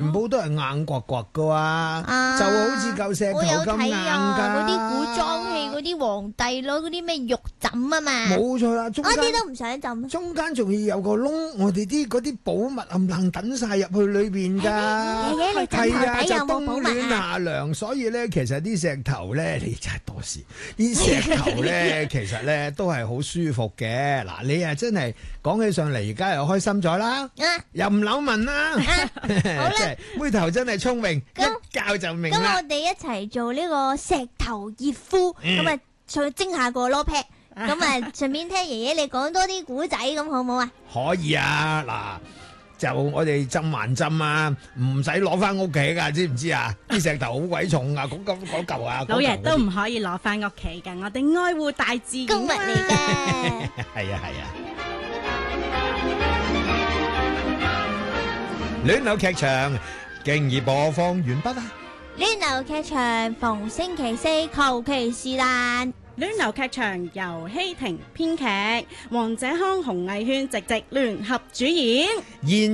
全部都係硬刮刮噶就好似嚿石頭咁硬噶。 嗰啲古裝戲嗰啲皇帝攞嗰啲咩玉枕啊嘛。 冇錯啦，中間我啲都唔想枕。 中間仲要有個窿，我哋啲嗰啲寶物冚唪唥等晒入去裏邊噶。 爺爺，你枕頭底有冇寶物冬暖夏涼，所以咧其實啲石頭咧，你真係多事。啲石頭咧，其實咧都係好舒服嘅。嗱，你啊真係講起上嚟，而家又開心咗啦，又唔扭紋啦。好啦，妹頭真係聰明，一教就明啦。 咁我哋一齊做呢個石頭熱敷，咁啊再蒸下個羅劈，咁啊順便聽爺爺你講多啲古仔，咁好唔好啊？ 可以啊，嗱。就我哋浸還浸啊，唔使攞翻屋企噶，知唔知啊？啲石頭好鬼重啊，嗰嚿啊， 老爺都唔可以攞翻屋企噶，我哋愛護大自然公物嚟嘅。 係啊。戀樓劇場經已播放完畢啊！ 戀樓劇場逢星期四求其是但。 戀樓劇場由希婷編劇，黃者康、洪藝軒直聯合主演。